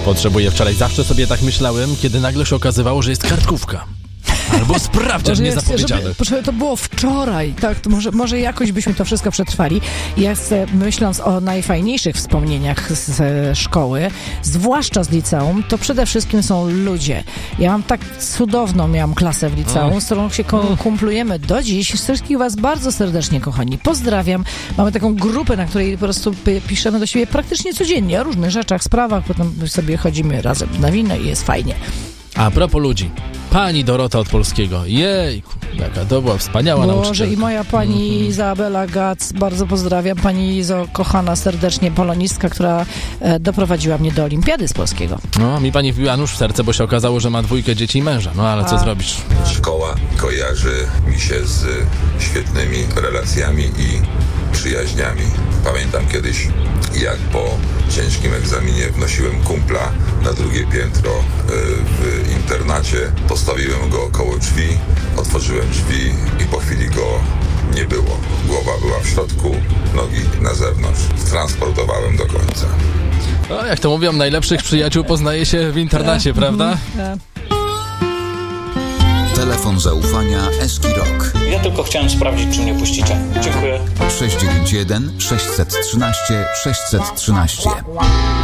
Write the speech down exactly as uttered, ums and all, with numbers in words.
potrzebuję wczoraj. Zawsze sobie tak myślałem, kiedy nagle się okazywało, że jest kartkówka. Albo sprawdzian niezapowiedziany. Żeby, to było wczoraj, tak, to może, może jakoś byśmy to wszystko przetrwali. Ja chcę, myśląc o najfajniejszych wspomnieniach z e, szkoły, zwłaszcza z liceum, to przede wszystkim są ludzie. Ja mam tak cudowną, miałam klasę w liceum, mm. z którą się ko- kumplujemy do dziś. Wszystkich was bardzo serdecznie, kochani. Pozdrawiam. Mamy taką grupę, na której po prostu p- piszemy do siebie praktycznie codziennie o różnych rzeczach, sprawach, potem sobie chodzimy razem na wino i jest fajnie. A propos ludzi. Pani Dorota od Polskiego. Jejku, jaka to była wspaniała Boże, nauczycielka. i moja pani mm-hmm. Izabela Gac, bardzo pozdrawiam. Pani Izo, kochana serdecznie polonistka, która e, doprowadziła mnie do olimpiady z polskiego. No, mi pani wbiła nóż w serce, bo się okazało, że ma dwójkę dzieci i męża. No, ale co A. zrobisz? Szkoła kojarzy mi się z świetnymi relacjami i przyjaźniami. Pamiętam kiedyś, jak po ciężkim egzaminie wnosiłem kumpla na drugie piętro w internacie. Postawiłem go koło drzwi, otworzyłem drzwi i po chwili go nie było. Głowa była w środku, nogi na zewnątrz. Transportowałem do końca. No, jak to mówią, najlepszych przyjaciół poznaje się w internacie, prawda? Telefon zaufania Eski-Rock. Ja tylko chciałem sprawdzić, czy mnie puścicie. Dziękuję. sześć dziewięć jeden sześć jedna trzy sześć jeden trzy.